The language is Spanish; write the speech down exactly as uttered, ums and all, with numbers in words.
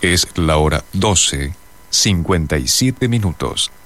Es la hora doce, cincuenta y siete minutos.